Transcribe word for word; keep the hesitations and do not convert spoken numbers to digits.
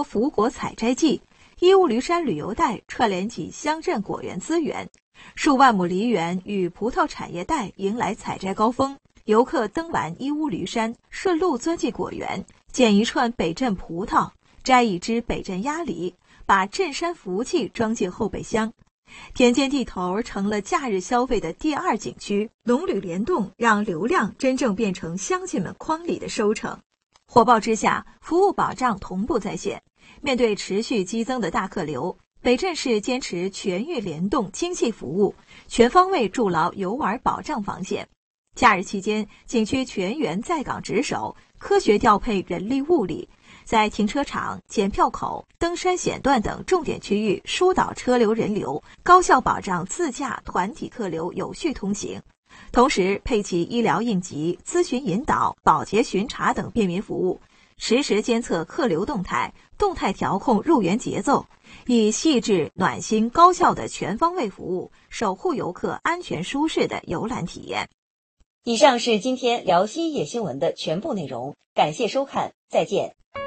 福果采摘季，义乌驴山旅游带串联起乡镇果园资源，数万亩梨园与葡萄产业带迎来采摘高峰。游客登完义乌驴山，顺路钻进果园，捡一串北镇葡萄，摘一只北镇鸭梨，把镇山福气装进后备箱。田间地头成了假日消费的第二景区，农旅联动让流量真正变成乡亲们筐里的收成。火爆之下，服务保障同步在线。面对持续激增的大客流，北镇市坚持全域联动精细服务，全方位筑牢游玩保障防线。假日期间，景区全员在岗值守，科学调配人力物力，在停车场、检票口、登山险段等重点区域疏导车流人流，高效保障自驾团体客流有序通行。同时，配齐医疗应急、咨询引导、保洁巡查等便民服务，实时监测客流动态，动态调控入园节奏，以细致、暖心、高效的全方位服务，守护游客安全舒适的游览体验。 以上是今天辽西野新闻的全部内容，感谢收看，再见。